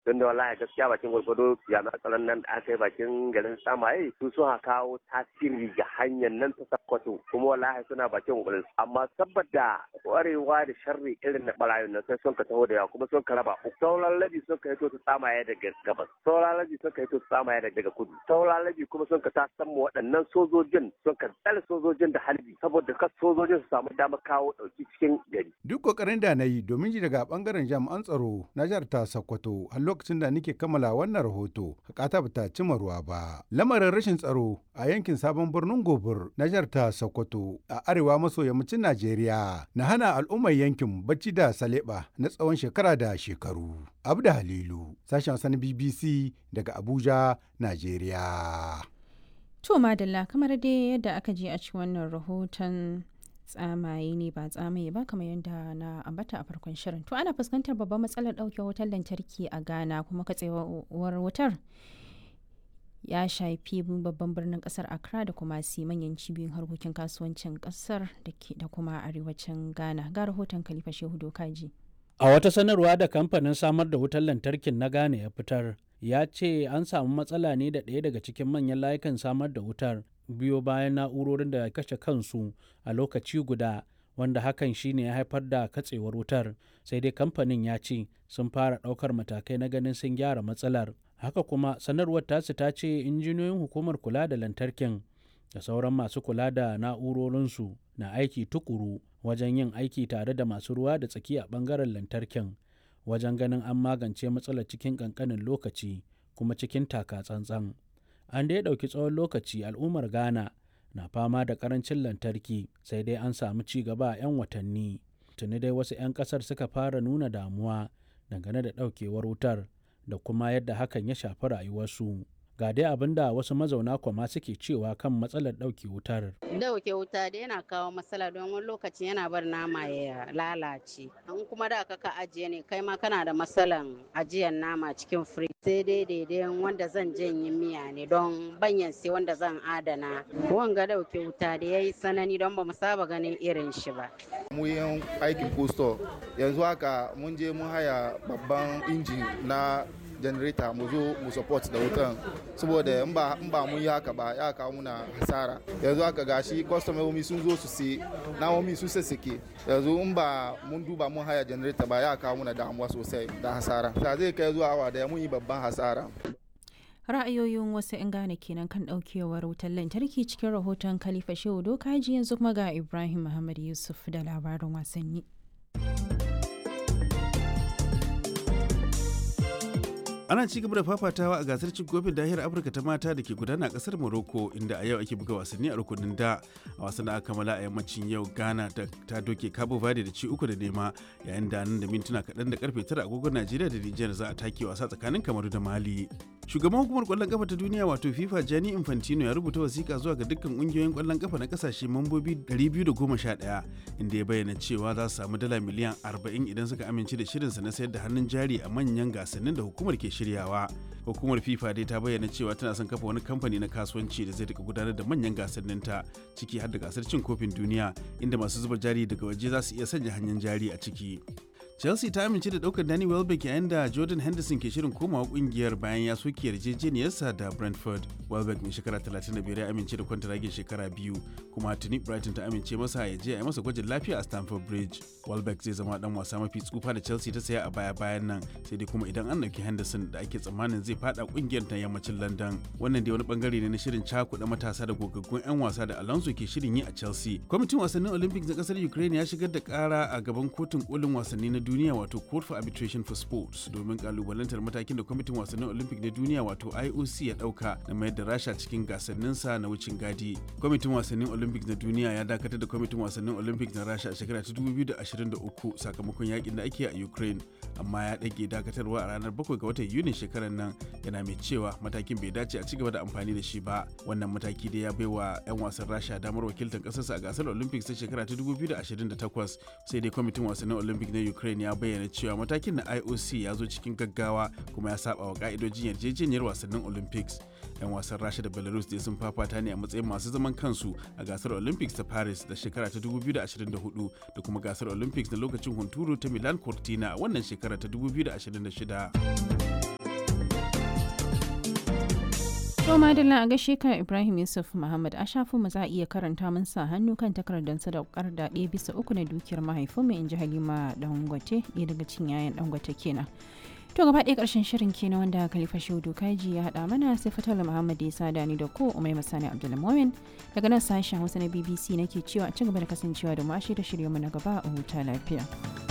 tunda wallahi gaskiya bakin gwargwado jami'an tsaron nan da aka yi bakin garin Samaye su sun kawo tasiri ga hanyar nan ta Sokoto kuma wallahi suna bakin kokarin amma saboda kwarewa da sharri irin na barayin nan sai sun ka taho da yawa kuma sun ka raba sauran labi sun ka hito su Samaye daga gabas sauran labi sun ka hito su Samaye daga kudu sauran labi kuma sun ka tasan mu waɗannan sojojin sun ka tsare sojojin da halbi saboda kas sojojin su samu damar kawo dauki cikin gari. Duk kokarin da na yi domin ji daga bangaren jami'an tsaro na jihar ta Sokoto har lokacin da nake kammala wannan rahoto hakata bata cima ruwa ba. Lamarin rashin tsaro a yankin sabon birnin Gobir na jihar ta Sokoto a arewa maso yammacin Najeriya na hana al'ummar yankin bacci da saleba na tsawon shekara da shekaru. Abda Halilu, sashen Hausa na BBC daga Abuja, Najeriya. To madalla kamar dai yadda aka je a cikin wannan rahoton tsamaye ne ba tsamaye ba kamar yadda na ambata a farkon shirin. To ana fuskantar babban matsalar ɗauke wutar lantarki a Ghana kuma katsewar wutar ya shafi babban birnin kasar Accra da kuma manyan cibiyoyin harkokin kasuwancin kasar da kuma arewacin Ghana. Ga rahoton Khalifa Shehu Dokaji. A wata sanarwa da kamfanin samar da wutar lantarkin na Ghana ya fitar, ya ce an samu matsala ne da ɗaya daga cikin manyan layukan samar da wutar biyo bayan na'urorin da kashe kansu a lokaci guda, wanda hakan shine ya haifar da katsewar wutar. Sai dai kamfanin ya ce sun fara ɗaukar matakai na ganin sun gyara matsalar. Haka kuma sanarwar tasu ta ce injiniyoyin hukumar kula da lantarkin da sauran masu kula da na'urorinsu na aiki tukuru wajen yin aiki tare da masu ruwa da tsaki a ɓangaren lantarkin wajen ganin an magance matsalar cikin ƙanƙanin lokaci kuma cikin taka tsantsan. An dai ɗauki tsawon lokaci al'ummar Ghana na fama da ƙarancin lantarki, sai dai an samu ci gaba a 'yan watanni. Tuni dai wasu 'yan ƙasar suka fara nuna damuwa dangane da ɗaukewar wutar da kuma yadda hakan ya shafi rayuwarsu. Ga dai abin da wasu mazauna Kwama suke cewa kan matsalar ɗauke wutar. Ɗauke wuta da yana kawo matsala don wani lokaci yana bar nama ya lalace. In kuma da ka ajiye ne kai ma kana da matsalan ajiyar nama cikin firij. Sai dai daidai wanda zan janye miya ne don banyan sai wanda zan adana. Wanga ɗauke wuta da ya yi sanani don ba mu saba ganin irin shi ba. Mu yin aikin posto yanzu haka mun je mun haya babban injin na generator mu zo mu support da wutan saboda in ba mun yi haka ba ya kawo muna hasara. Yanzu haka gashi kwastomomi sun zo su sai namomi sun sassake, yanzu in ba mun duba mun haya generator ba ya kawo muna damuwa sosai da hasara. Ta zai kai zuwa awa da mun yi babban hasara. Ra'ayoyin wasu 'yan Ghana kenan kan ɗaukewar wutar lantarki cikin rahoton Khalifa Shehu Dokaji. Yanzu kuma ga Ibrahim Muhammad Yusuf da labarin wasanni. Ana ci gaba da fafatawa a gasar cin kofin nahiyar Afirka ta mata da ke gudana a kasar Morocco, inda a yau ake buga wasanni a rukunin da. A wasan da aka kammala a yammacin yau, Ghana ta doke Cabo Verde da ci 3-0, yayin da nan da mintuna kaɗan da karfe 9 agogon Najeriya da Nijar za a take wasa tsakanin Kamaru da Mali. Shugaban hukumar kwallon kafa ta duniya wato FIFA Gianni Infantino ya rubuta wasiƙa zuwa ga dukkan ƙungiyoyin kwallon kafa na kasashe mambobi 211, inda ya bayyana cewa za su samu dala miliyan 40 idan suka amince da shirinsa na sayar da hannun jari a manyan gasannin da hukumar ke shiryawa. Hukumar FIFA dai ta bayyana cewa tana son kafa wani kamfani na kasuwanci da zai rika gudanar da manyan gasanninta, ciki har da gasar cin kofin duniya, inda masu zuba jari daga waje za su iya sanya hannun jari a ciki. Chelsea ta amince da daukar Danny Welbeck yayin da Jordan Henderson ke shirin komawa kungiyar bayan ya soke yarjejeniyarsa da Brentford. Welbeck mai shekara 35 ya amince da kwantaragin shekara 2, kuma tuni Brighton ta amince masa ya je a yi masa gwajin lafiya a Stamford Bridge. Welbeck zai zama dan wasa mafi tsufa da Chelsea ta saya a baya-bayan nan, sai dai kuma idan an dauki Henderson da ake tsammanin zai fada kungiyar ta yammacin London. Wannan dai wani bangare ne na shirin cakuɗa matasa da gogaggun 'yan wasa da Alonso ke shirin yi a Chelsea. Kwamitin wasannin Olympics na kasar Ukraine ya shigar da kara a gaban kotun kolin wasanni na duniya wato Court for Arbitration for Sports domin kalubalantar matakin da kwamitin wasannin Olympic na duniya wato IOC ya dauka na mayar da Rasha cikin gasanninsa na wucin gadi. Kwamitin wasannin Olympic na duniya ya dakatar da kwamitin wasannin Olympic na Rasha a shekara ta 2023 sakamakon yakin da ake a Ukraine, amma ya dage dakatarwa a ranar 7 ga watan Yunin shekarar nan, yana mai cewa matakin bai dace a cigaba da amfani da shi ba. Wannan mataki da ya baiwa 'yan wasan Rasha damar wakiltar kasarsa a gasar Olympics ta shekara ta 2028, sai dai kwamitin wasannin Olympic na Ukraine ya bayyana cewa matakin na IOC ya zo cikin gaggawa kuma ya saba wa ka'idojin yarjejeniyar wasannin Olympics. 'Yan wasan Rasha da Belarus dai sun fafata ne a matsayin masu zaman kansu a gasar Olympics ta Paris da shekara ta 2024 da kuma gasar Olympics na lokacin hunturu ta Milan Cortina a wannan shekara ta 2026. To madalla a gaishe ka Ibrahim Yusuf Muhammad a shafin mu za a iya karanta mun sa hannu kan takardar sadaukar da 1/3 na dukiyar mahaifinmu in ji Halima Dangote ɗaya daga cikin yayan Dangote kenan. To gaba ɗaya ƙarshen shirin kenan wanda Khalifa Shehu Kaji ya haɗa mana sai Fatala Muhammad ya sada ni da ko Umai Masani Abdulmumin daga nan sashen Hausa na BBC nake cewa a ci gaba da kasancewa da mu a shirye-shiryenmu na gaba a huta lafiya.